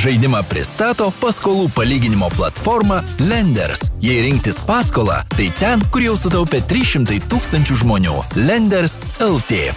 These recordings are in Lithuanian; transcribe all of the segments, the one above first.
Žaidimą pristato paskolų palyginimo platforma Lenders. Jei rinktis paskolą, tai ten, kur jau sutaupė 300 000 žmonių. Lenders LT.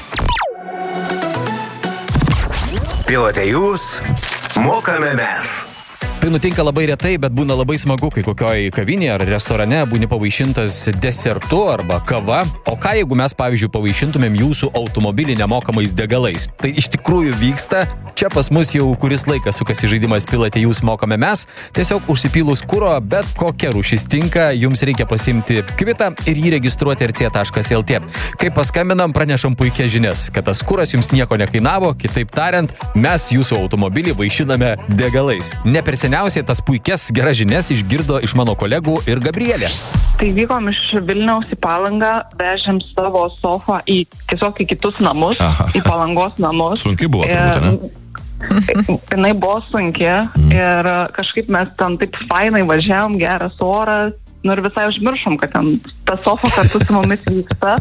Pilote jūs, mokame mes. Tai nutinka labai retai, bet būna labai smagu, kai kokioj kavinėje ar restorane būni pavaišintas desertu arba kava. O ką jeigu mes, pavyzdžiui, pavaišintumėm jūsų automobilį nemokamais degalais? Tai iš tikrųjų vyksta. Čia pas mus jau kuris laikas sukasi žaidimas Pilote jūs, mokame mes. Tiesiog užsipylus kuro, bet kokia rūšis tinka, jums reikia pasiimti kvitą ir jį registruoti rc.lt. Kai paskambinam, pranešam puikias žinias, kad tas kuras jums nieko nekainavo, kitaip tariant, mes jūsų automobilį vaišiname degalais. Ne per seniausiai tas puikias geras žinias išgirdo iš mano kolegų ir Gabrielė. Tai vykom iš Vilniaus į Palangą, vežėm savo sofą tiesiog į kitus namus, į Palangos namus. Sunki buvo turbūt, ne? Jinai buvo sunki ir kažkaip mes ten taip fainai važiavom, geras oras, ir visai užmiršom, kad ten ta sofa kartu su mumis vyksta.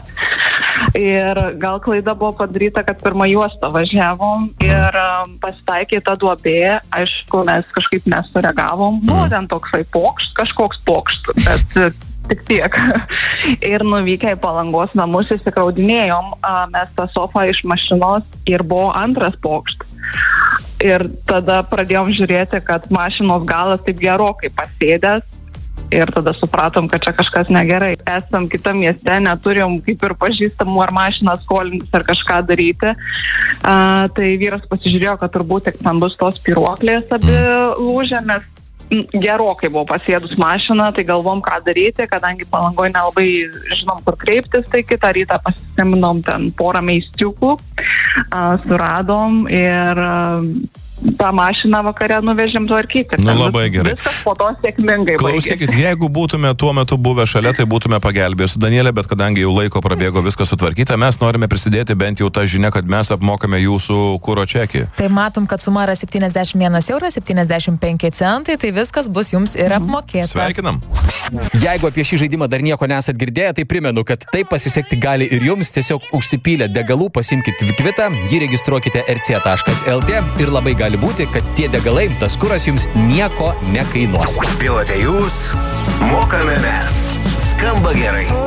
Ir gal klaida buvo padaryta, kad pirmą juostą važiavom ir pasitaikė ta duobė. Aišku, mes kažkaip nesureagavom. Buvo ten toksai kažkoks pokšt, bet tik tiek. Ir nuvykę į Palangos namus įsikraudinėjom mes tą sofą iš mašinos ir buvo antras pokšt. Ir tada pradėjom žiūrėti, kad mašinos galas taip gerokai pasėdęs. Ir tada supratom, kad čia kažkas negerai. Esam kitam mieste, neturim kaip ir pažįstamų ar mašiną skolintis ar kažką daryti. Tai vyras pasižiūrėjo, kad turbūt tik ten bus tos spyruoklės abi lūžę, nes gerokai buvo pasėdus mašina, tai galvom, ką daryti, kadangi Palangoje nelabai žinom, kur kreiptis, tai kitą rytą pasiskambinom ten porą meistriukų, suradom ir tą mašiną vakare nuvežėm tvarkyti. Nu, labai gerai. Viskas po to sėkmingai baigėsi. Klausykit, jeigu būtume tuo metu buvę šalia, tai būtume pagelbėję su Danielė, bet kadangi jau laiko prabėgo viskas sutvarkyta, mes norime prisidėti bent jau tą žinią, kad mes apmokame jūsų kuro čekį. Tai matom, kad suma yra 71,75 €, tai viskas bus jums ir apmokėta. Sveikinam. Jeigu apie šį žaidimą dar nieko nesat girdėję, tai primenu, kad taip pasisekti gali ir jums. Tiesiog užsipylę degalų, pasimkit kvitą, jį registruokite rc.lt ir labai gali būti, kad tie degalai, tas kuras jums nieko nekainuos. Pilote jūs, mokame mes. Skamba gerai.